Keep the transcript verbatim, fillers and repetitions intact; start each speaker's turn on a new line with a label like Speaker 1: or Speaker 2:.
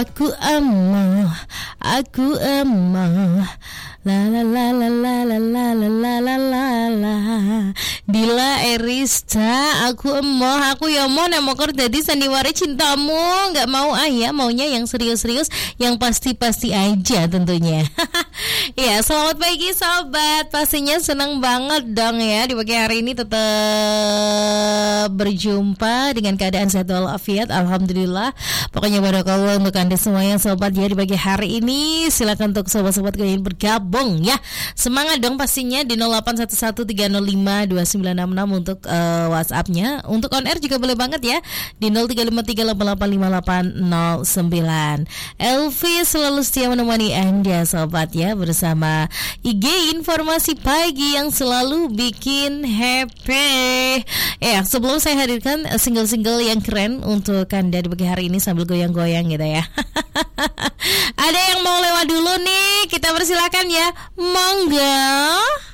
Speaker 1: Aku emoh, aku emoh, la la la la la la la la la la la la. Dila Erista, aku emoh, aku ya mau nemokor jadi sandiwara cintamu. Gak mau ayah, maunya yang serius-serius, yang pasti-pasti aja tentunya. Ya, selamat pagi sobat. Pastinya senang banget dong ya di pagi hari ini tetap berjumpa dengan keadaan sehat walafiat. Alhamdulillah. Pokoknya barakallah untuk Anda semuanya sobat ya di pagi hari ini. Silakan untuk sobat-sobat yang ingin bergabung ya. Semangat dong pastinya di nol delapan satu satu tiga nol lima dua sembilan enam enam untuk uh, WhatsApp-nya. Untuk on air juga boleh banget ya di nol tiga lima tiga delapan delapan lima delapan nol sembilan. Elvi selalu setia menemani Anda sobat ya bersama I G Informasi Pagi yang selalu bikin happy. Ya, sebelum saya hadirkan single-single yang keren untuk Anda di pagi hari ini sambil goyang-goyang gitu ya. Ada yang mau lewat dulu nih, kita persilakan ya. Monggo.